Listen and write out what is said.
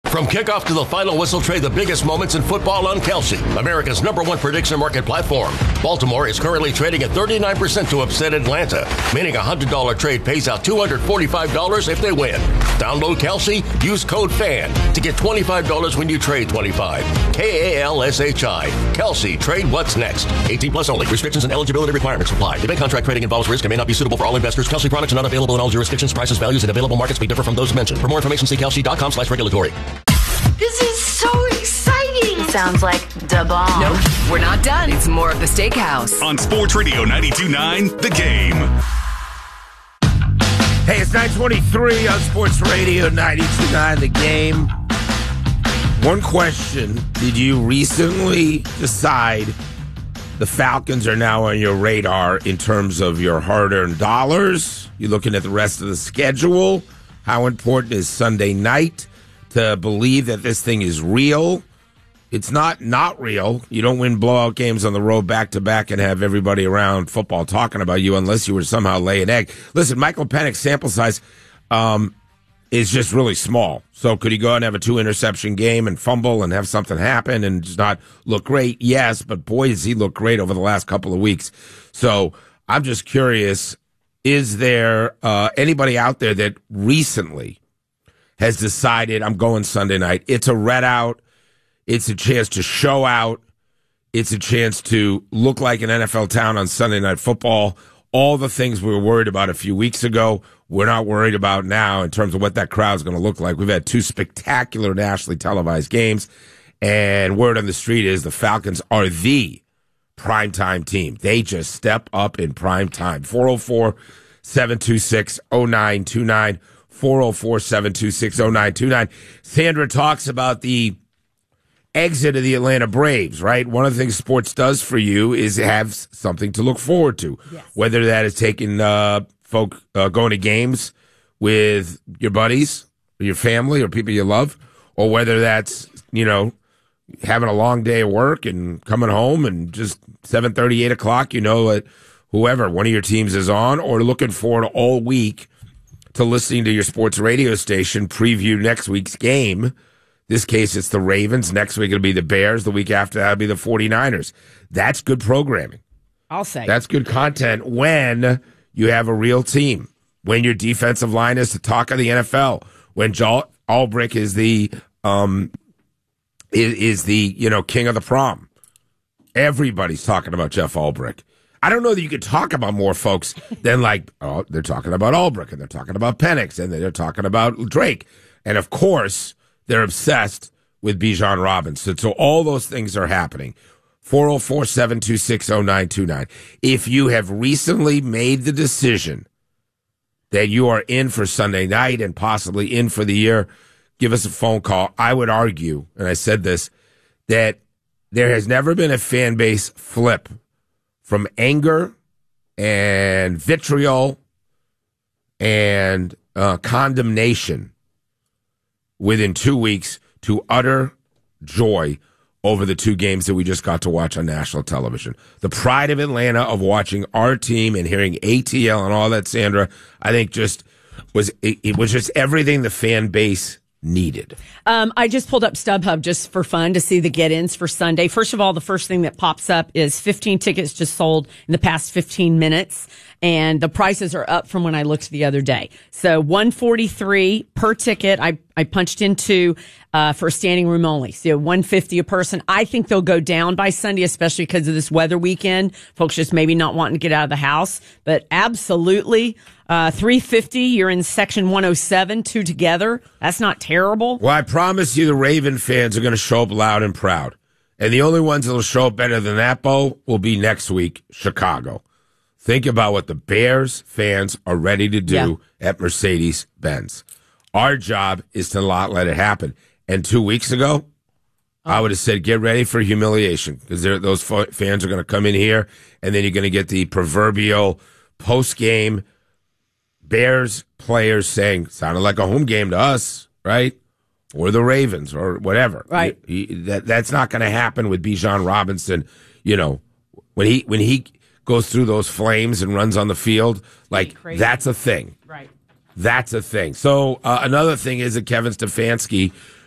From kickoff to the final whistle, trade the biggest moments in football on Kalshi, America's #1 prediction market platform. Baltimore is currently trading at 39% to upset Atlanta, meaning a $100 trade pays out $245 if they win. Download Kalshi, use code FAN to get $25 when you trade 25. KALSHI. Kalshi, trade what's next. 18 plus only. Restrictions and eligibility requirements apply. Event contract trading involves risk and may not be suitable for all investors. Kalshi products are not available in all jurisdictions. Prices, values, and available markets may differ from those mentioned. For more information, see kalshi.com/regulatory. This is so exciting! Sounds like da bomb. Nope, we're not done. It's more of the Steakhouse. On Sports Radio 92.9, The Game. Hey, it's 9:23 on Sports Radio 92.9, The Game. One question. Did you recently decide the Falcons are now on your radar in terms of your hard-earned dollars? You're looking at the rest of the schedule. How important is Sunday night to believe that this thing is real? It's not real. You don't win blowout games on the road back-to-back and have everybody around football talking about you unless you were somehow lay an egg. Listen, Michael Penix's sample size is just really small. So could he go out and have a 2-interception game and fumble and have something happen and just not look great? Yes, but boy, does he look great over the last couple of weeks. So I'm just curious, is there anybody out there that recently has decided I'm going Sunday night? It's a red out. It's a chance to show out. It's a chance to look like an NFL town on Sunday Night Football. All the things we were worried about a few weeks ago, we're not worried about now in terms of what that crowd's going to look like. We've had 2 spectacular nationally televised games, and word on the street is the Falcons are the primetime team. They just step up in prime time. 404-726-0929. 404-726-0929. Sandra talks about the exit of the Atlanta Braves, right? One of the things sports does for you is have something to look forward to. Yes. Whether that is taking going to games with your buddies or your family or people you love, or whether that's, having a long day of work and coming home and just 7:30, 8 o'clock, that whoever, one of your teams is on, or looking forward all week to listening to your sports radio station preview next week's game. This case, it's the Ravens. Next week, it'll be the Bears. The week after that, it'll be the 49ers. That's good programming. I'll say. That's good content when you have a real team, when your defensive line is the talk of the NFL, when Joel Albrecht is the king of the prom. Everybody's talking about Jeff Albrecht. I don't know that you could talk about more folks than they're talking about Albrecht, and they're talking about Penix, and they're talking about Drake. And of course, they're obsessed with Bijan Robinson. So all those things are happening. 404-726-0929. If you have recently made the decision that you are in for Sunday night and possibly in for the year, give us a phone call. I would argue, and I said this, that there has never been a fan base flip from anger and vitriol and condemnation within 2 weeks to utter joy over the 2 games that we just got to watch on national television. The pride of Atlanta of watching our team and hearing ATL and all that, Sandra, I think it was just everything the fan base needed. I just pulled up StubHub just for fun to see the get-ins for Sunday. First of all, the first thing that pops up is 15 tickets just sold in the past 15 minutes. And the prices are up from when I looked the other day. So $143 per ticket. I punched into for standing room only. So $150 a person. I think they'll go down by Sunday, especially because of this weather weekend. Folks just maybe not wanting to get out of the house. But absolutely, $350. You're in section 107, 2 together. That's not terrible. Well, I promise you, the Raven fans are going to show up loud and proud. And the only ones that will show up better than that, Bo, will be next week, Chicago. Think about what the Bears fans are ready to do at Mercedes-Benz. Our job is to not let it happen. And 2 weeks ago, I would have said, get ready for humiliation, because those fans are going to come in here, and then you're going to get the proverbial post-game Bears players saying, sounded like a home game to us, right? Or the Ravens, or whatever. Right. That's not going to happen with Bijan Robinson. When he goes through those flames and runs on the field, that's a thing. Right. That's a thing. So another thing is that Kevin Stefanski